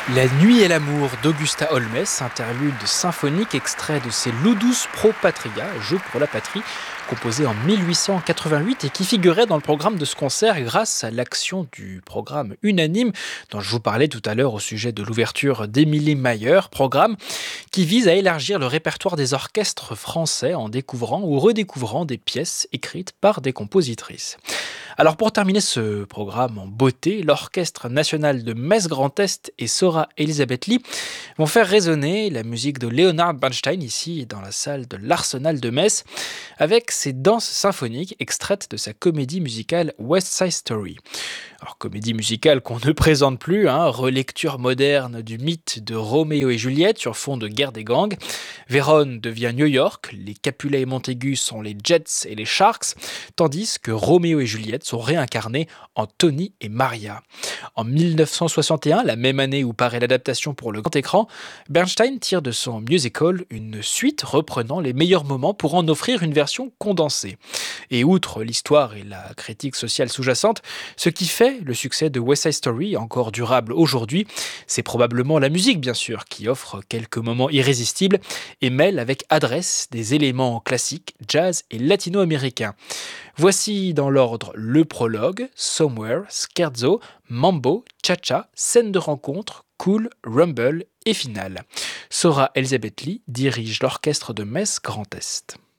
La nuit et l'amour d'Augusta Holmes, interlude symphonique extrait de ses Ludus Pro Patria, Jeu pour la patrie, composé en 1888 et qui figurait dans le programme de ce concert grâce à l'action du programme unanime dont je vous parlais tout à l'heure au sujet de l'ouverture d'Émilie Mayer, programme qui vise à élargir le répertoire des orchestres français en découvrant ou redécouvrant des pièces écrites par des compositrices. Alors pour terminer ce programme en beauté, l'Orchestre national de Metz Grand Est et Sora Elisabeth Lee vont faire résonner la musique de Leonard Bernstein ici dans la salle de l'Arsenal de Metz avec ses danses symphoniques extraites de sa comédie musicale West Side Story. Alors comédie musicale qu'on ne présente plus, relecture moderne du mythe de Roméo et Juliette sur fond de guerre des gangs. Vérone devient New York, les Capulet et Montaigu sont les Jets et les Sharks, tandis que Roméo et Juliette sont réincarnés en Tony et Maria. En 1961, la même année où paraît l'adaptation pour le grand écran, Bernstein tire de son musical une suite reprenant les meilleurs moments pour en offrir une version condensée. Et outre l'histoire et la critique sociale sous-jacente, ce qui fait le succès de West Side Story, encore durable aujourd'hui, c'est probablement la musique bien sûr, qui offre quelques moments irrésistibles et mêle avec adresse des éléments classiques, jazz et latino-américains. Voici dans l'ordre le prologue, Somewhere, Scherzo, Mambo, Cha-Cha, scène de rencontre, Cool, Rumble et finale. Sora Elisabeth Lee dirige l'orchestre de Metz Grand Est.